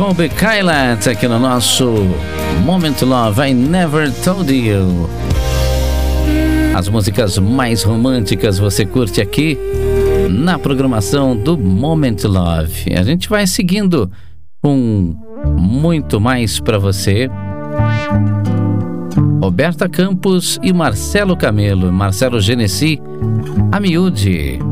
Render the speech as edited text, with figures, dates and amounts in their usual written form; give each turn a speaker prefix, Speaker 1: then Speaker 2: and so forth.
Speaker 1: Colby Kylat aqui no nosso Moment Love, I Never Told You. As músicas mais românticas você curte aqui na programação do Moment Love. A gente vai seguindo com muito mais para você. Roberta Campos e Marcelo Camelo, Marcelo Genesi, A Miúde.